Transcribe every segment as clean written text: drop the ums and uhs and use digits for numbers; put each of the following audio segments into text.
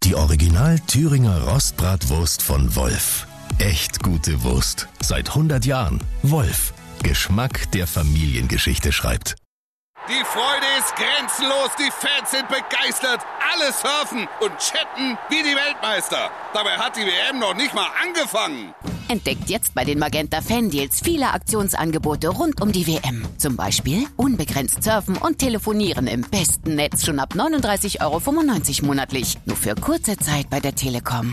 Die Original Thüringer Rostbratwurst von Wolf. Echt gute Wurst. Seit 100 Jahren. Wolf. Geschmack, der Familiengeschichte schreibt. Die Freude ist grenzenlos, die Fans sind begeistert, alle surfen und chatten wie die Weltmeister. Dabei hat die WM noch nicht mal angefangen. Entdeckt jetzt bei den Magenta Fan-Deals viele Aktionsangebote rund um die WM. Zum Beispiel unbegrenzt surfen und telefonieren im besten Netz schon ab 39,95 € monatlich. Nur für kurze Zeit bei der Telekom.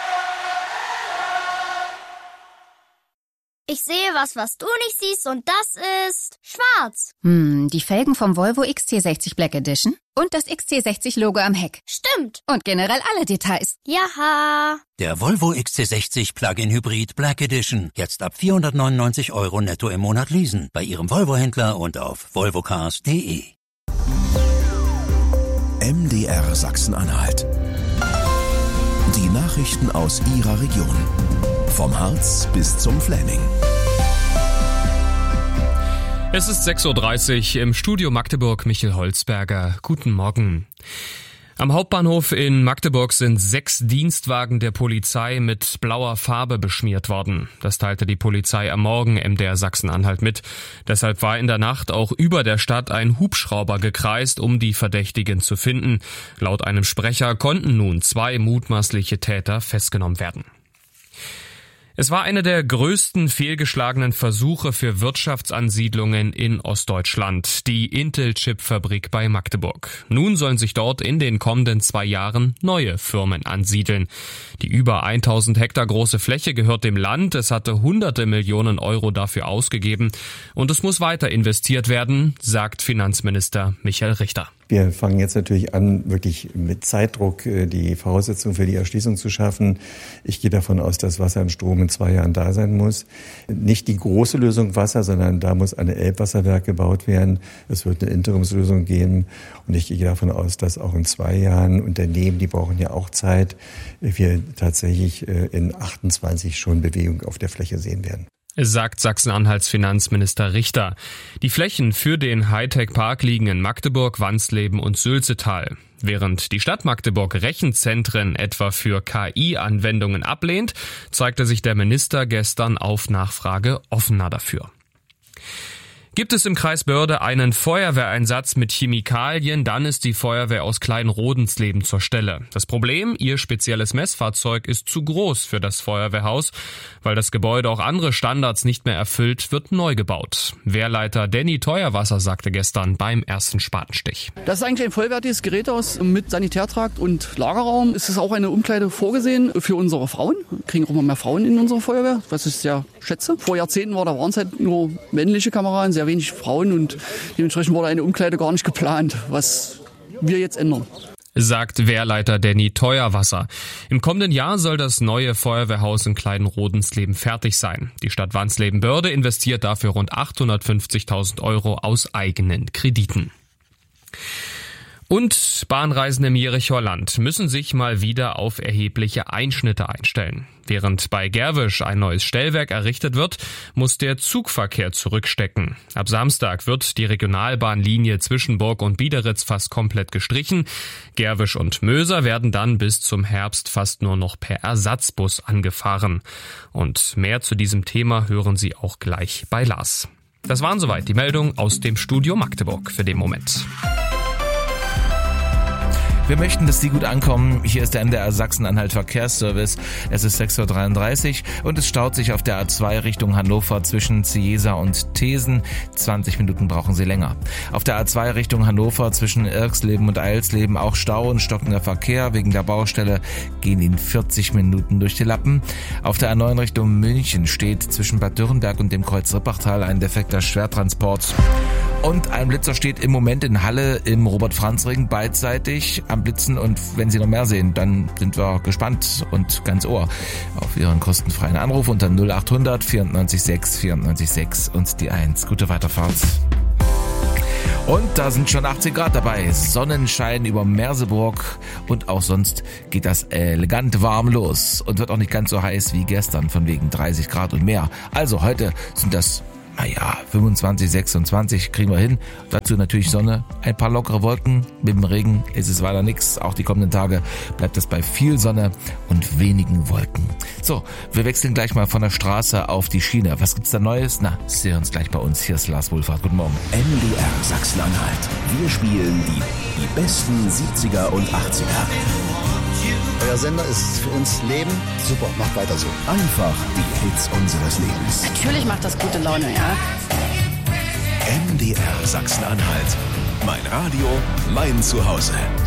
Ich sehe was du nicht siehst und das ist schwarz. Die Felgen vom Volvo XC60 Black Edition und das XC60-Logo am Heck. Stimmt. Und generell alle Details. Jaha. Der Volvo XC60 Plug-in Hybrid Black Edition. Jetzt ab 499 € netto im Monat leasen. Bei Ihrem Volvo-Händler und auf volvocars.de. MDR Sachsen-Anhalt. Die Nachrichten aus Ihrer Region. Vom Harz bis zum Fläming. Es ist 6:30 Uhr im Studio Magdeburg, Michel Holzberger. Guten Morgen. Am Hauptbahnhof in Magdeburg sind 6 Dienstwagen der Polizei mit blauer Farbe beschmiert worden. Das teilte die Polizei am Morgen MDR Sachsen-Anhalt mit. Deshalb war in der Nacht auch über der Stadt ein Hubschrauber gekreist, um die Verdächtigen zu finden. Laut einem Sprecher konnten nun 2 mutmaßliche Täter festgenommen werden. Es war eine der größten fehlgeschlagenen Versuche für Wirtschaftsansiedlungen in Ostdeutschland, die Intel-Chip-Fabrik bei Magdeburg. Nun sollen sich dort in den kommenden 2 Jahren neue Firmen ansiedeln. Die über 1000 Hektar große Fläche gehört dem Land. Es hatte hunderte Millionen Euro dafür ausgegeben. Und es muss weiter investiert werden, sagt Finanzminister Michael Richter. Wir fangen jetzt natürlich an, wirklich mit Zeitdruck die Voraussetzungen für die Erschließung zu schaffen. Ich gehe davon aus, dass Wasser und Strom in 2 Jahren da sein muss. Nicht die große Lösung Wasser, sondern da muss ein Elbwasserwerk gebaut werden. Es wird eine Interimslösung geben. Und ich gehe davon aus, dass auch in 2 Jahren Unternehmen, die brauchen ja auch Zeit, wir tatsächlich in 28 schon Bewegung auf der Fläche sehen werden. Sagt Sachsen-Anhalts Finanzminister Richter. Die Flächen für den Hightech-Park liegen in Magdeburg, Wansleben und Sülzetal. Während die Stadt Magdeburg Rechenzentren etwa für KI-Anwendungen ablehnt, zeigte sich der Minister gestern auf Nachfrage offener dafür. Gibt es im Kreis Börde einen Feuerwehreinsatz mit Chemikalien, dann ist die Feuerwehr aus Kleinrodensleben zur Stelle. Das Problem, ihr spezielles Messfahrzeug ist zu groß für das Feuerwehrhaus. Weil das Gebäude auch andere Standards nicht mehr erfüllt, wird neu gebaut. Wehrleiter Danny Teuerwasser sagte gestern beim ersten Spatenstich. Das ist eigentlich ein vollwertiges Geräthaus mit Sanitärtrakt und Lagerraum. Es ist auch eine Umkleide vorgesehen für unsere Frauen. Wir kriegen auch immer mehr Frauen in unserer Feuerwehr, was ich sehr schätze. Vor Jahrzehnten waren es halt nur männliche Kameraden, sehr wenig Frauen und dementsprechend wurde eine Umkleide gar nicht geplant, was wir jetzt ändern. Sagt Wehrleiter Danny Teuerwasser. Im kommenden Jahr soll das neue Feuerwehrhaus in Kleinrodensleben fertig sein. Die Stadt Wansleben-Börde investiert dafür rund 850.000 € aus eigenen Krediten. Und Bahnreisende im Jerichower Land müssen sich mal wieder auf erhebliche Einschnitte einstellen. Während bei Gerwisch ein neues Stellwerk errichtet wird, muss der Zugverkehr zurückstecken. Ab Samstag wird die Regionalbahnlinie zwischen Burg und Biederitz fast komplett gestrichen. Gerwisch und Möser werden dann bis zum Herbst fast nur noch per Ersatzbus angefahren. Und mehr zu diesem Thema hören Sie auch gleich bei Lars. Das waren soweit die Meldungen aus dem Studio Magdeburg für den Moment. Wir möchten, dass Sie gut ankommen. Hier ist der MDR Sachsen-Anhalt Verkehrsservice. Es ist 6:33 Uhr und es staut sich auf der A2 Richtung Hannover zwischen Ciesa und Thesen. 20 Minuten brauchen Sie länger. Auf der A2 Richtung Hannover zwischen Irksleben und Eilsleben auch Stau und stockender Verkehr. Wegen der Baustelle gehen Ihnen 40 Minuten durch die Lappen. Auf der A9 Richtung München steht zwischen Bad Dürrenberg und dem Kreuz Rippachtal ein defekter Schwertransport. Und ein Blitzer steht im Moment in Halle im Robert-Franz-Ring beidseitig am Blitzen. Und wenn Sie noch mehr sehen, dann sind wir gespannt und ganz Ohr auf Ihren kostenfreien Anruf unter 0800 94 6 94 6 und die 1. Gute Weiterfahrt. Und da sind schon 18 Grad dabei. Sonnenschein über Merseburg und auch sonst geht das elegant warm los und wird auch nicht ganz so heiß wie gestern, von wegen 30 Grad und mehr. Also heute sind das naja, 25, 26 kriegen wir hin. Dazu natürlich Sonne, ein paar lockere Wolken. Mit dem Regen ist es weiter nichts. Auch die kommenden Tage bleibt es bei viel Sonne und wenigen Wolken. So, wir wechseln gleich mal von der Straße auf die Schiene. Was gibt's da Neues? Na, sehen uns gleich bei uns. Hier ist Lars Wohlfahrt. Guten Morgen. MDR Sachsen-Anhalt. Wir spielen die besten 70er und 80er. Euer Sender ist für uns Leben. Super, macht weiter so. Einfach die Hits unseres Lebens. Natürlich macht das gute Laune, ja. MDR Sachsen-Anhalt. Mein Radio, mein Zuhause.